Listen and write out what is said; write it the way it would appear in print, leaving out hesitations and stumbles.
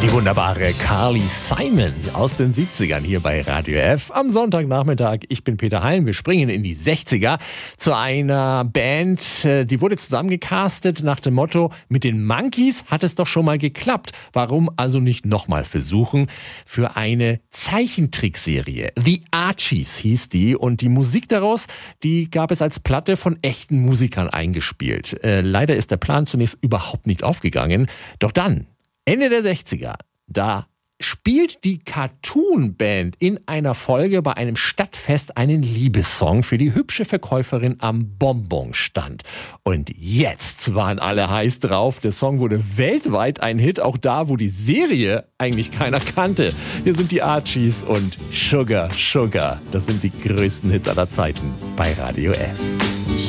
Die wunderbare Carly Simon aus den 70ern hier bei Radio F am Sonntagnachmittag. Ich bin Peter Heim. Wir springen in die 60er zu einer Band, die wurde zusammengecastet nach dem Motto, mit den Monkees hat es doch schon mal geklappt. Warum also nicht nochmal versuchen? Für eine Zeichentrickserie. The Archies hieß die und die Musik daraus, die gab es als Platte von echten Musikern eingespielt. Leider ist der Plan zunächst überhaupt nicht aufgegangen. Doch dann, Ende der 60er, da spielt die Cartoon-Band in einer Folge bei einem Stadtfest einen Liebessong für die hübsche Verkäuferin am Bonbonstand. Und jetzt waren alle heiß drauf. Der Song wurde weltweit ein Hit, auch da, wo die Serie eigentlich keiner kannte. Hier sind die Archies und Sugar, Sugar. Das sind die größten Hits aller Zeiten bei Radio F.